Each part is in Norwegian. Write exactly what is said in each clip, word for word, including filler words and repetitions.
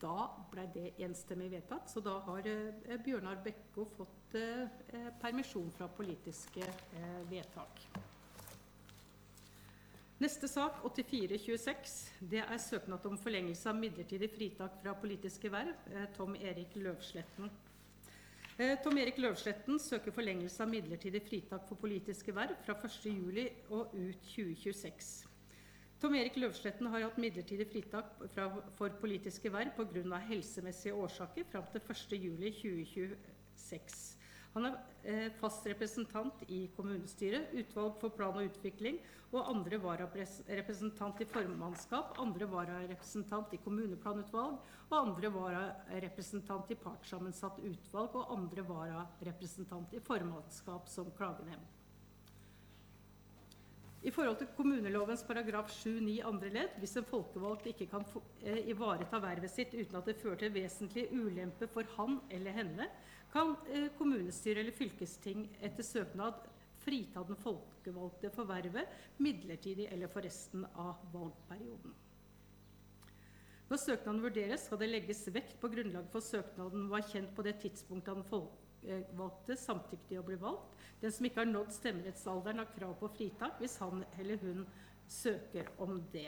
Da ble det enstemmig vedtatt, så da har eh, Bjørnar Bekko fått eh, permisjon fra politiske eh, vedtak. Neste sak, åttifire tjueseks, det er søknad om forlengelse av midlertidig fritak fra politiske verv, eh, Tom Erik Løvsletten. Eh, Tom Erik Løvsletten søker forlengelse av midlertidig fritak for politiske verv fra første juli og ut tjue tjueseks. Tom Erik Løvsletten har hatt midlertidig fritak fra, for politiske verv på grunn av helsemessige årsaker frem til første juli tjue tjueseks. Han er eh, fast representant i kommunestyret, utvalg for plan og utvikling, og andre vararepresentant i formannskap, andre vararepresentant i kommuneplanutvalg, og andre vararepresentant i partssammensatt utvalg, og andre vararepresentant i formannskap som klagenemnd. I forhold til kommunelovens paragraf sju ni andre ledd, hvis en folkevalgt ikke kan få, eh, ivareta vervet sitt uten at det fører til vesentlig ulempe for han eller henne, kan eh, kommunestyre eller fylkesting etter søknad frita den folkevalgte for vervet midlertidig eller for resten av valgperioden. Når søknaden vurderes, skal det legges vekt på grunnlag for søknaden var kjent på det tidspunktet den folkevalgte samtykte i å bli valgt. Den som ikke har nådd stemmerettsalderen har krav på fritak hvis han eller hun søker om det.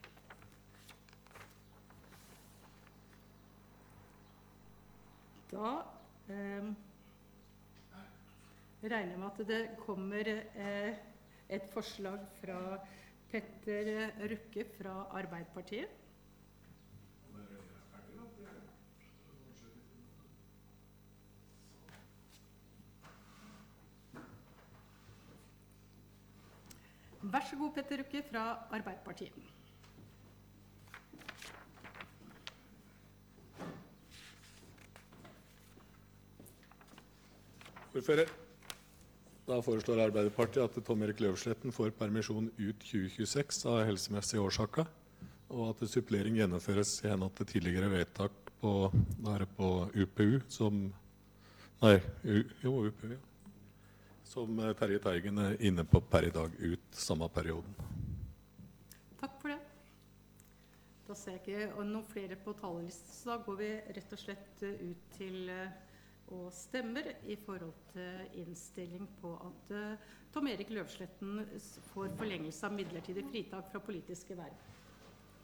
Da eh, regner jeg med at det kommer eh, et forslag fra Petter Rukke fra Arbeiderpartiet. Vær så god, Petter Rukke fra Arbeiderpartiet. Ordfører. Da foreslår Arbeiderpartiet at Tom Erik Løvsletten får permisjon ut tjue tjueseks av helsemessige årsaker, og at supplering gjennomføres i henhold til tidligere vedtak på, på U P U, som, nei, jo, U P U, ja. Som Terje Teigen er inne på per i dag ut samme perioden. Takk for det. Da ser jeg ikke noen flere på talerlisten, så da går vi rett og slett ut til å stemmer i forhold til innstilling på at Tom Erik Løvsletten får forlengelse av midlertidig fritak fra politiske verv.